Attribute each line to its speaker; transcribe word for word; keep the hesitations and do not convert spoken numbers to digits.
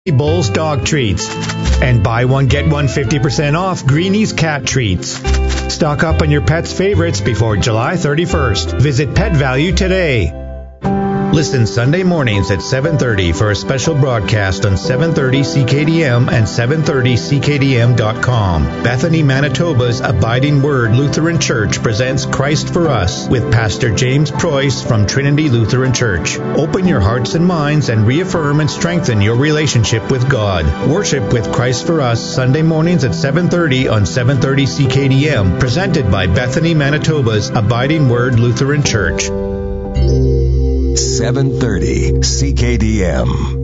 Speaker 1: Bowls dog treats. And buy one, get one fifty percent off Greenie's cat treats. Stock up on your pet's favorites before July thirty-first. Visit Pet Value today. Listen Sunday mornings at seven thirty for a special broadcast on seven thirty C K D M and seven thirty C K D M dot com. Bethany, Manitoba's Abiding Word Lutheran Church presents Christ for Us with Pastor James Preuss from Trinity Lutheran Church. Open your hearts and minds and reaffirm and strengthen your relationship with God. Worship with Christ for Us Sunday mornings at seven thirty on seven thirty C K D M, presented by Bethany, Manitoba's Abiding Word Lutheran Church.
Speaker 2: seven thirty C K D M.